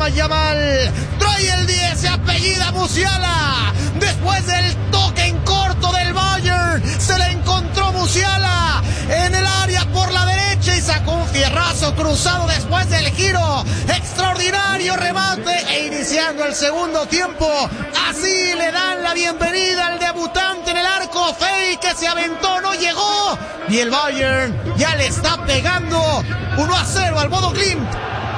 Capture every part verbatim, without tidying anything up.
llama Yamal. Trae el diez, se apellida Musiala. Después del toque en corto del Bayern, se le encontró Musiala en el área por la derecha y sacó un fierrazo cruzado después del giro. Extraordinario remate e iniciando el segundo tiempo. Así le dan la bienvenida al debutante en el arco. Fey, que se aventó, no llegó. Y el Bayern ya le está pegando uno a cero al Bodo Glimt.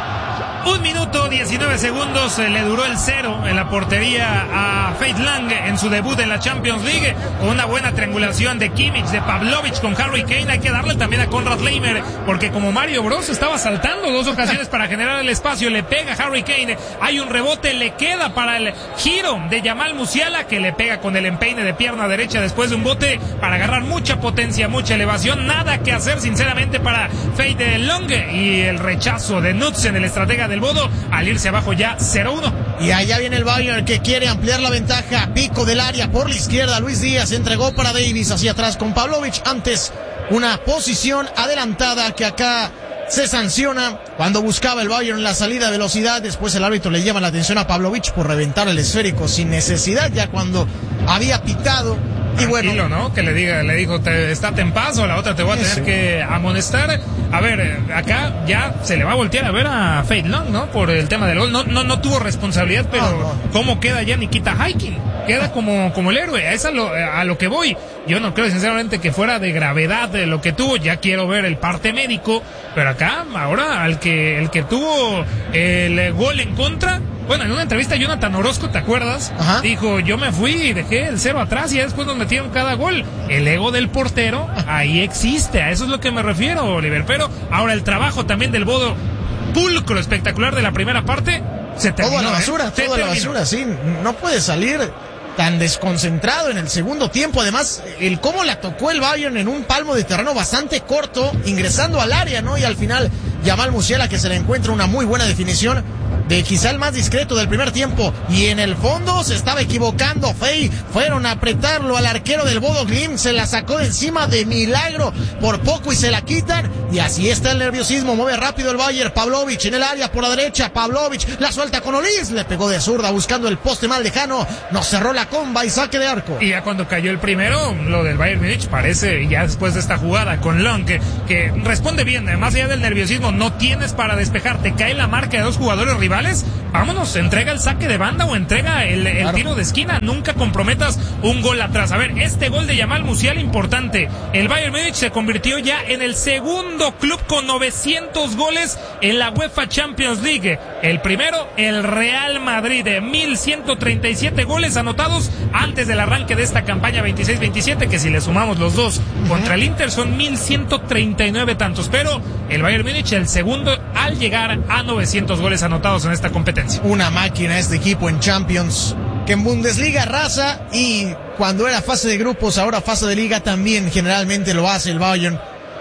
Un minuto diecinueve segundos eh, le duró el cero en la portería a Faith Lang en su debut en la Champions League. Una buena triangulación de Kimmich, de Pavlovic con Harry Kane. Hay que darle también a Konrad Laimer, porque como Mario Bros estaba saltando dos ocasiones para generar el espacio, le pega a Harry Kane. Hay un rebote, le queda para el giro de Yamal Musiala, que le pega con el empeine de pierna derecha después de un bote para agarrar mucha potencia, mucha elevación. Nada que hacer sinceramente para Faith Lang, y el rechazo de Knudsen, el estratega del Bodo, al irse abajo ya cero uno. Y allá viene el Bayern, que quiere ampliar la ventaja. Pico del área por la izquierda, Luis Díaz entregó para Davis, hacia atrás con Pavlovic. Antes una posición adelantada que acá se sanciona cuando buscaba el Bayern la salida a velocidad. Después el árbitro le llama la atención a Pavlovic por reventar el esférico sin necesidad, ya cuando había pitado. Y Tranquilo, bueno, ¿no? Que le diga, le dijo, te, estate en paz o la otra te voy a tener sí. que amonestar. A ver, acá ya se le va a voltear a ver a Faith Lang, ¿no? Por el tema del gol. No, no, no tuvo responsabilidad, pero no, no. ¿cómo queda ya Nikita Haikin? Queda como, como el héroe. A eso a lo, a lo que voy. Yo no creo sinceramente que fuera de gravedad de lo que tuvo. Ya quiero ver el parte médico. Pero acá, ahora, al que, el que tuvo el gol en contra. Bueno, en una entrevista Jonathan Orozco, ¿te acuerdas? Ajá. Dijo, yo me fui y dejé el cero atrás y después nos metieron cada gol. El ego del portero ahí existe, a eso es lo que me refiero, Oliver. Pero ahora el trabajo también del Bodo, pulcro, espectacular de la primera parte, se terminó. Toda la basura, ¿eh? Se toda la terminó. basura, sí. No puede salir tan desconcentrado en el segundo tiempo. Además, el cómo la tocó el Bayern en un palmo de terreno bastante corto, ingresando al área, ¿no? Y al final, Yamal Musiala, que se le encuentra una muy buena definición de quizá el más discreto del primer tiempo, y en el fondo se estaba equivocando Fey. Fueron a apretarlo al arquero del Bodo Glimt, se la sacó de encima de milagro, por poco y se la quitan, y así está el nerviosismo. Mueve rápido el Bayern. Pavlovic en el área por la derecha, Pavlovic la suelta con Olis, le pegó de zurda buscando el poste más lejano, nos cerró la comba y saque de arco. Y ya cuando cayó el primero, lo del Bayern Múnich parece, ya después de esta jugada con Long, que, que responde bien, más allá del nerviosismo, no tienes para despejar, te cae la marca de dos jugadores rivales. Vámonos, entrega el saque de banda o entrega el, el claro. tiro de esquina, nunca comprometas un gol atrás. A ver, este gol de Yamal Musiala importante. El Bayern Múnich se convirtió ya en el segundo club con novecientos goles en la UEFA Champions League. El primero, el Real Madrid, de mil ciento treinta y siete goles anotados antes del arranque de esta campaña veintiséis veintisiete, que si le sumamos los dos uh-huh. contra el Inter son mil ciento treinta y nueve tantos. Pero el Bayern Múnich, el segundo al llegar a novecientos goles anotados en esta competencia. Una máquina este equipo en Champions, que en Bundesliga arrasa, y cuando era fase de grupos, ahora fase de liga también generalmente lo hace el Bayern.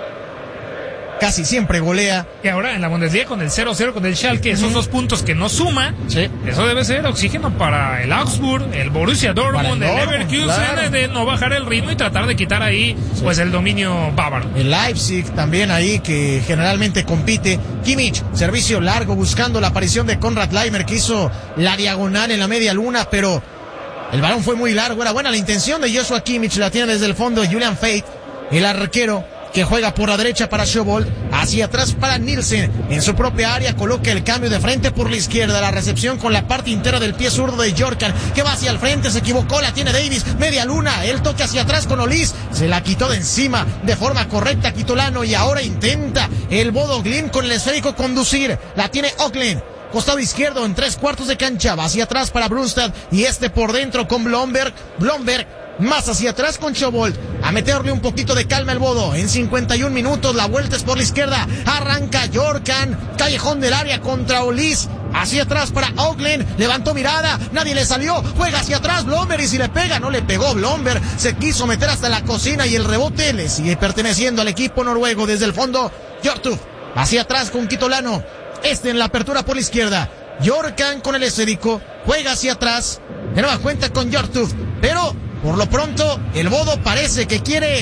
Casi siempre golea. Y ahora en la Bundesliga con el cero cero con el Schalke, esos dos puntos que no suma, sí. eso debe ser oxígeno para el Augsburg, el Borussia Dortmund, el, el Leverkusen, claro. de no bajar el ritmo y tratar de quitar ahí sí. pues el dominio bávaro. El Leipzig también ahí, que generalmente compite. Kimmich, servicio largo buscando la aparición de Konrad Laimer, que hizo la diagonal en la media luna, pero el balón fue muy largo. Era buena la intención de Joshua Kimmich, la tiene desde el fondo Julian Faith, el arquero, que juega por la derecha para Sjobold, hacia atrás para Nielsen, en su propia área coloca el cambio de frente por la izquierda, la recepción con la parte entera del pie zurdo de Jorkan, que va hacia el frente, se equivocó, la tiene Davis, media luna, el toque hacia atrás con Olis, se la quitó de encima de forma correcta Quitolano, y ahora intenta el Bodo Glimt con el esférico conducir, la tiene Oakland, costado izquierdo en tres cuartos de cancha, va hacia atrás para Brunstad, y este por dentro con Blomberg, Blomberg más hacia atrás con Sjobold, a meterle un poquito de calma al Bodo. En cincuenta y un minutos, la vuelta es por la izquierda, arranca Jorkan, callejón del área contra Olis, hacia atrás para Oakland, levantó mirada, nadie le salió, juega hacia atrás Blomberg, y si le pega, no le pegó Blomberg, se quiso meter hasta la cocina, y el rebote le sigue perteneciendo al equipo noruego. Desde el fondo, Hjortuf, hacia atrás con Quitolano, este en la apertura por la izquierda, Jorkan con el esférico, juega hacia atrás, de nueva cuenta con Hjortuf, pero por lo pronto, el Bodo parece que quiere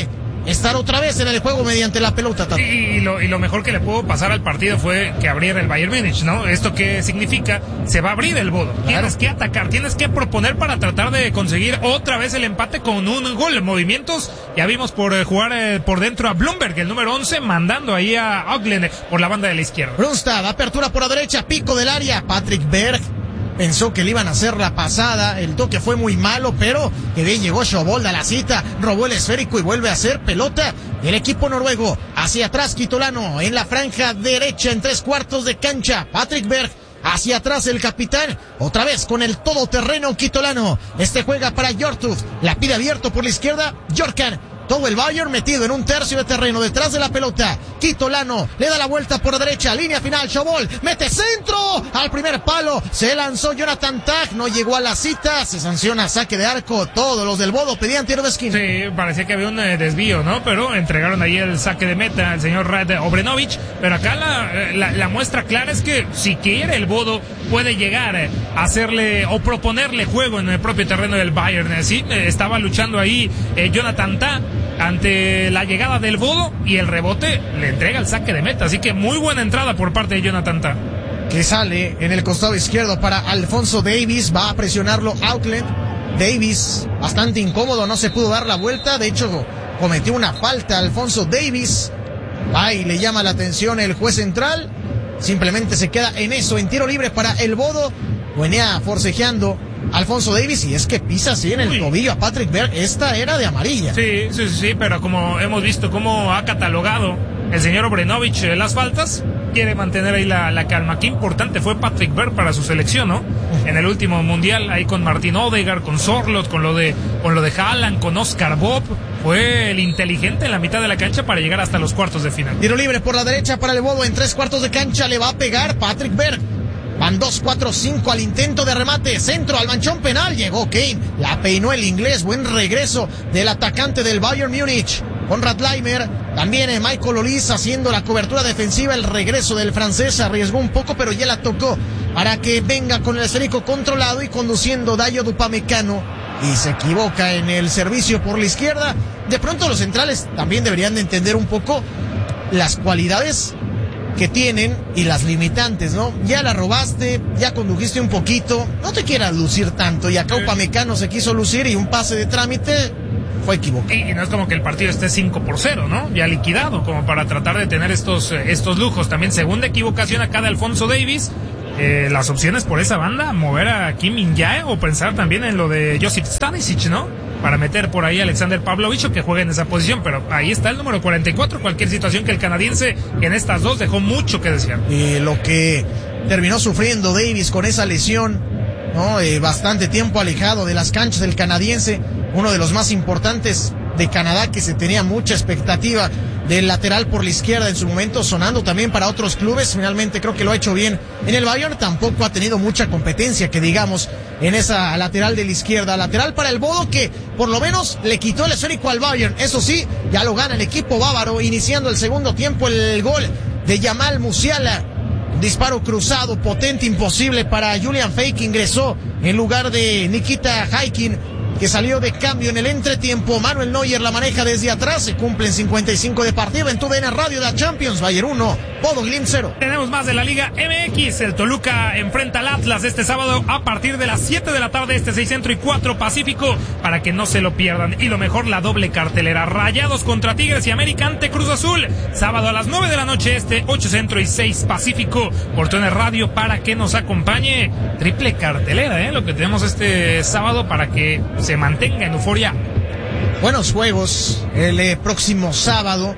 estar otra vez en el juego mediante la pelota. Y, y, lo, y lo mejor que le pudo pasar al partido fue que abriera el Bayern Múnich, ¿no? ¿Esto qué significa? Se va a abrir el bodo. Claro. Tienes que atacar, tienes que proponer para tratar de conseguir otra vez el empate con un gol. Movimientos, ya vimos por eh, jugar eh, por dentro a Blumberg, el número once, mandando ahí a Auckland por la banda de la izquierda. Brunstad, apertura por la derecha, pico del área, Patrick Berg. Pensó que le iban a hacer la pasada, el toque fue muy malo, pero que bien llegó Schobold a la cita, robó el esférico y vuelve a hacer pelota. El equipo noruego hacia atrás, Quitolano en la franja derecha en tres cuartos de cancha, Patrick Berg hacia atrás el capitán, otra vez con el todoterreno Quitolano. Este juega para Hjortuf, la pide abierto por la izquierda, Jorkan. Todo el Bayern metido en un tercio de terreno detrás de la pelota. Quitolano le da la vuelta por la derecha, línea final, Schobold mete centro al primer palo, se lanzó Jonathan Tah, no llegó a la cita, se sanciona saque de arco. Todos los del bodo pedían tiro de esquina. Sí, parecía que había un eh, desvío, ¿no? Pero entregaron ahí el saque de meta al señor Rade Obrenovic. Pero acá la, la, la muestra clara es que si quiere el bodo puede llegar eh, a hacerle o proponerle juego en el propio terreno del Bayern. Eh, sí, eh, estaba luchando ahí eh, Jonathan Tah ante la llegada del bodo y el rebote le entrega el saque de meta, así que muy buena entrada por parte de Jonathan Tah. Que sale en el costado izquierdo para Alphonso Davies, va a presionarlo Auckland. Davies bastante incómodo, no se pudo dar la vuelta, de hecho cometió una falta Alphonso Davies. Ahí le llama la atención el juez central, simplemente se queda en eso, en tiro libre para el bodo. Venía forcejeando Alphonso Davies y es que pisa así en el Uy. tobillo a Patrick Berg. Esta era de amarilla. Sí, sí, sí, pero como hemos visto cómo ha catalogado el señor Obrenovic eh, las faltas, quiere mantener ahí la, la calma. Qué importante fue Patrick Berg para su selección, ¿no? Uh-huh. En el último mundial, ahí con Martin Odegaard, con Sorloth, con lo de con lo de Haaland, con Oscar Bob. Fue el inteligente en la mitad de la cancha para llegar hasta los cuartos de final. Tiro libre por la derecha para el bodo en tres cuartos de cancha, le va a pegar Patrick Berg. Van dos, cuatro, cinco al intento de remate, centro al manchón penal, llegó Kane, la peinó el inglés, buen regreso del atacante del Bayern Múnich. Konrad Laimer, también Michael Olise haciendo la cobertura defensiva, el regreso del francés, arriesgó un poco pero ya la tocó para que venga con el esférico controlado y conduciendo Dayo Upamecano y se equivoca en el servicio por la izquierda. De pronto los centrales también deberían de entender un poco las cualidades que tienen y las limitantes, ¿no? Ya la robaste, ya condujiste un poquito, no te quieras lucir tanto, y acá Upamecano se quiso lucir y un pase de trámite fue equivocado. Y, y no es como que el partido esté cinco por cero, ¿no? Ya liquidado, como para tratar de tener estos, estos lujos. También segunda equivocación acá de Alphonso Davies. Eh, las opciones por esa banda, mover a Kim Min-jae o pensar también en lo de Josip Stanisic, ¿no? Para meter por ahí a Alexander Pavlovich que juegue en esa posición, pero ahí está el número cuarenta y cuatro, cualquier situación que el canadiense en estas dos dejó mucho que desear. Y lo que terminó sufriendo Davies con esa lesión, ¿no? Eh, bastante tiempo alejado de las canchas del canadiense, uno de los más importantes de Canadá, que se tenía mucha expectativa del lateral por la izquierda en su momento, sonando también para otros clubes. Finalmente creo que lo ha hecho bien en el Bayern, tampoco ha tenido mucha competencia que digamos en esa lateral de la izquierda. Lateral para el bodo que por lo menos le quitó el esférico al Bayern, eso sí, ya lo gana el equipo bávaro, iniciando el segundo tiempo. El gol de Jamal Musiala, disparo cruzado, potente, imposible para Julian Fay, que ingresó en lugar de Nikita Haikin, que salió de cambio en el entretiempo. Manuel Neuer la maneja desde atrás. Se cumplen cincuenta y cinco de partido en tu D N Radio de la Champions. Bayern uno, Bodo Glimt cero. Tenemos más de la Liga M X. El Toluca enfrenta al Atlas este sábado a partir de las siete de la tarde, este seis Centro y cuatro Pacífico, para que no se lo pierdan. Y lo mejor, la doble cartelera: Rayados contra Tigres y América ante Cruz Azul. Sábado a las nueve de la noche, este ocho Centro y seis Pacífico, por tu D N Radio, para que nos acompañe. Triple cartelera, ¿eh? Lo que tenemos este sábado para que se mantenga en euforia. Buenos juegos el eh, próximo sábado,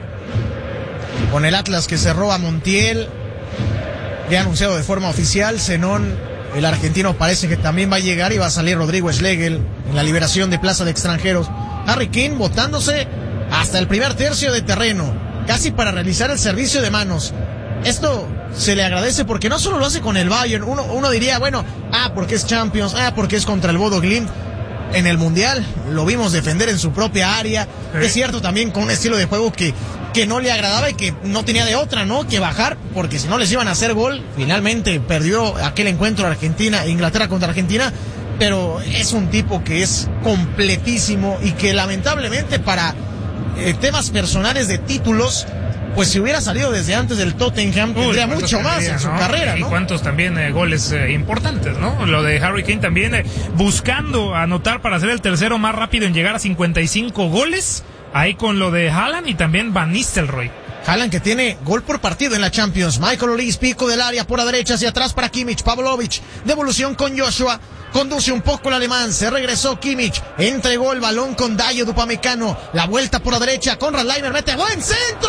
con el Atlas que cerró a Montiel, ya anunciado de forma oficial. Zenón, el argentino, parece que también va a llegar, y va a salir Rodrigo Schlegel en la liberación de plaza de extranjeros. Harry Kane botándose hasta el primer tercio de terreno, casi para realizar el servicio de manos. Esto se le agradece porque no solo lo hace con el Bayern. Uno, uno diría, bueno, ah, porque es Champions, ah, porque es contra el Bodo Glimt. En el Mundial lo vimos defender en su propia área. Sí. Es cierto, también con un estilo de juego que, que no le agradaba y que no tenía de otra, ¿no?, que bajar, porque si no les iban a hacer gol. Finalmente perdió aquel encuentro Argentina, Inglaterra contra Argentina, pero es un tipo que es completísimo y que lamentablemente para eh, temas personales de títulos, pues si hubiera salido desde antes del Tottenham, Uy, tendría mucho más en su ¿no? carrera, ¿no? Y cuántos también eh, goles eh, importantes, ¿no? Lo de Harry Kane también eh, buscando anotar para ser el tercero más rápido en llegar a cincuenta y cinco goles, ahí con lo de Haaland y también Van Nistelrooy. Haaland que tiene gol por partido en la Champions. Michael Olise, pico del área por la derecha hacia atrás para Kimmich. Pavlovic, devolución con Joshua. Conduce un poco el alemán, se regresó Kimmich, entregó el balón con Dayo Upamecano, la vuelta por la derecha, Konrad Laimer mete buen centro,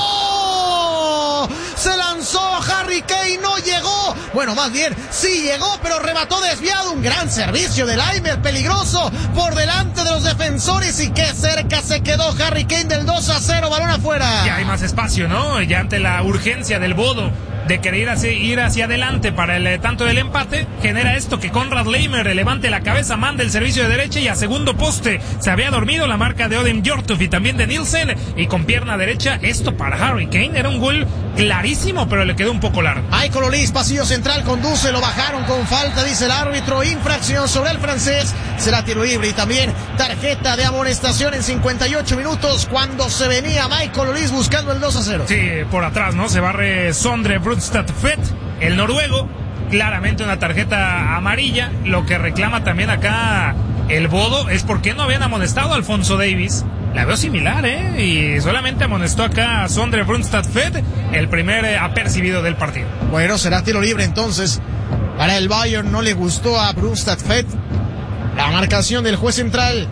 se lanzó Harry Kane, no llegó, bueno más bien sí llegó, pero remató desviado, un gran servicio de Laimer, peligroso, por delante de los defensores y qué cerca se quedó Harry Kane del dos a cero, balón afuera. Ya hay más espacio, ¿no? Ya ante la urgencia del Bodo de querer ir hacia, ir hacia adelante para el eh, tanto del empate, genera esto que Konrad Laimer levante la cabeza, manda el servicio de derecha y a segundo poste se había dormido la marca de Odin Jortuf y también de Nielsen, y con pierna derecha esto para Harry Kane era un gol clarísimo, pero le quedó un poco largo. Michael Olise, pasillo central, conduce, lo bajaron con falta, dice el árbitro, infracción sobre el francés, será tiro libre y también tarjeta de amonestación en cincuenta y ocho minutos cuando se venía Michael Olise buscando el dos a cero. Sí, por atrás, ¿no? Se barre Sondre Brunstad Fett, el noruego, claramente una tarjeta amarilla. Lo que reclama también acá el Bodo es por qué no habían amonestado a Alfonso Davies. La veo similar, ¿eh? Y solamente amonestó acá a Sondre Brunstad Fett, el primer eh, apercibido del partido. Bueno, será tiro libre entonces. Para el Bayern no le gustó a Brunstad Fett la marcación del juez central.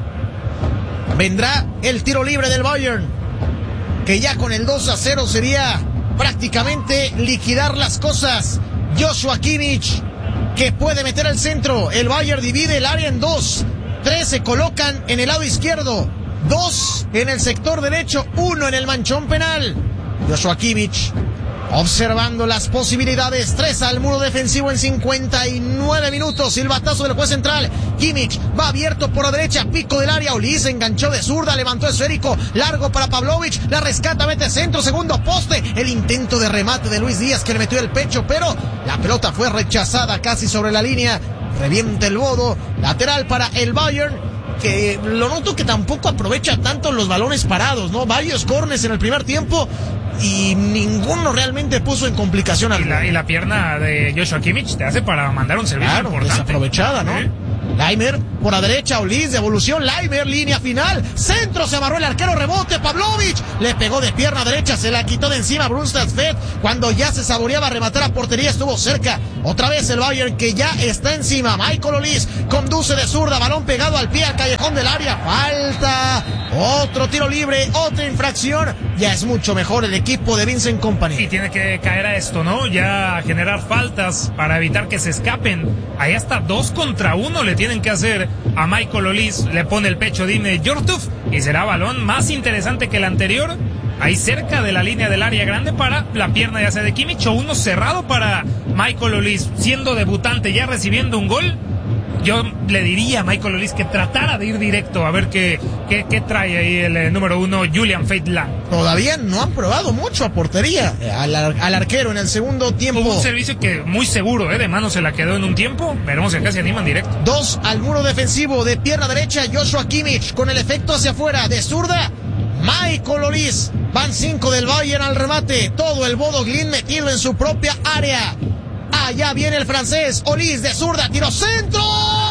Vendrá el tiro libre del Bayern, que ya con el dos a cero sería prácticamente liquidar las cosas. Joshua Kimmich, que puede meter al centro. El Bayern divide el área en dos. Tres se colocan en el lado izquierdo, dos en el sector derecho, uno en el manchón penal. Joshua Kimmich observando las posibilidades, tres al muro defensivo en cincuenta y nueve minutos, silbatazo del juez central, Kimmich va abierto por la derecha, pico del área, Olise enganchó de zurda, levantó esférico, largo para Pavlovic, la rescata, mete centro, segundo poste, el intento de remate de Luis Díaz que le metió el pecho, pero la pelota fue rechazada casi sobre la línea, revienta el Bodo, lateral para el Bayern, que lo noto que tampoco aprovecha tanto los balones parados, ¿no? Varios corners en el primer tiempo y ninguno realmente puso en complicación al y la, y la pierna de Joshua Kimmich te hace para mandar un servicio claro, importante. Desaprovechada, ¿no? ¿Eh? Laimer por la derecha, Olise, devolución, Laimer, línea final, centro, se amarró el arquero, rebote, Pavlovic, le pegó de pierna derecha, se la quitó de encima Brunstad Fett, cuando ya se saboreaba rematar a portería, estuvo cerca, otra vez el Bayern que ya está encima, Michael Olise, conduce de zurda, balón pegado al pie, al callejón del área, falta, otro tiro libre, otra infracción, ya es mucho mejor el equipo de Vincent Kompany. Y tiene que caer a esto, ¿no? Ya generar faltas para evitar que se escapen, ahí hasta dos contra uno le tienen que hacer a Michael Olise, le pone el pecho Dine Jortuf y será balón más interesante que el anterior, ahí cerca de la línea del área grande para la pierna ya sea de Kimmich o uno cerrado para Michael Olise, siendo debutante ya recibiendo un gol. Yo le diría a Michael Olise que tratara de ir directo a ver qué, qué, qué trae ahí el eh, número uno, Julian Feitland. Todavía no han probado mucho a portería al, al arquero en el segundo tiempo. Hubo un servicio que muy seguro, eh, de mano se la quedó en un tiempo. Veremos si acá se animan directo. Dos al muro defensivo de pierna derecha, Joshua Kimmich con el efecto hacia afuera de zurda. Michael Olise, van cinco del Bayern al remate. Todo el Bodo Glimt metido en su propia área. Allá viene el francés, Olise de zurda, tiro centro.